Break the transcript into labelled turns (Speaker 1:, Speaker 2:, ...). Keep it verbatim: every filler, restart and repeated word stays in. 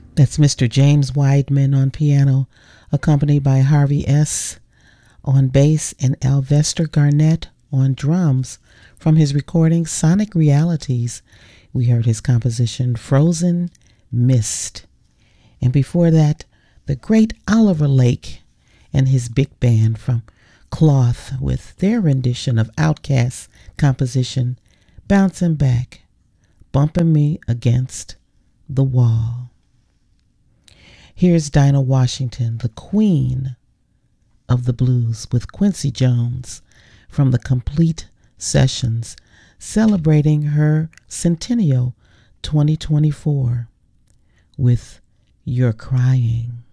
Speaker 1: That's Mister James Weidman on piano, accompanied by Harvey S. on bass and Alvester Garnett on drums. From his recording Sonic Realities, we heard his composition Frozen Mist. And before that, the great Oliver Lake and his big band from Cloth with their rendition of Outkast's composition Bouncing Back, Bumping Me Against the Wall. Here's Dinah Washington, the queen of the blues, with Quincy Jones from the Complete Sessions, celebrating her centennial twenty twenty-four with You're Crying.